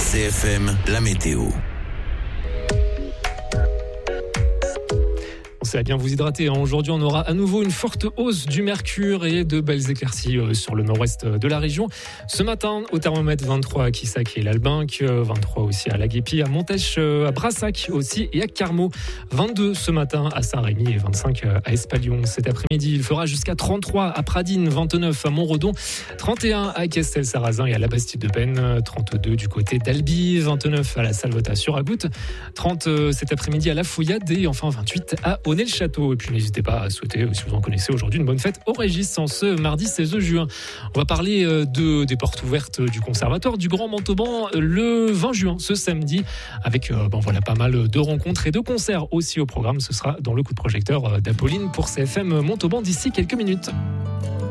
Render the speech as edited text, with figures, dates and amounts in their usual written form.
CFM, la météo. Pensez à bien vous hydrater. Aujourd'hui, on aura à nouveau une forte hausse du mercure et de belles éclaircies sur le nord-ouest de la région. Ce matin, au thermomètre, 23 à Quissac et l'Albinque, 23 aussi à La Guépie, à Montèche, à Brassac aussi et à Carmaux. 22 ce matin à Saint-Rémy et 25 à Espalion. Cet après-midi, il fera jusqu'à 33 à Pradines, 29 à Montredon, 31 à Castel-Sarrazin et à la Bastide-de-Penne, 32 du côté d'Albi, 29 à la Salvetat-sur-Agoutte, 30 cet après-midi à La Fouillade et enfin 28 à Aunay-le-Château. Et puis n'hésitez pas à souhaiter, si vous en connaissez aujourd'hui, une bonne fête au Régis en ce mardi 16 juin. On va parler des portes ouvertes du Conservatoire du Grand Montauban le 20 juin, ce samedi, avec pas mal de rencontres et de concerts aussi au programme. Ce sera dans le coup de projecteur d'Apolline pour CFM Montauban d'ici quelques minutes.